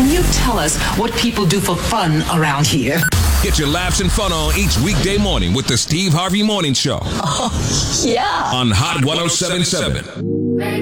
Can you tell us what people do for fun around here? Get your laughs and fun on each weekday morning with the Steve Harvey Morning Show. Oh, yeah. On Hot 107.7.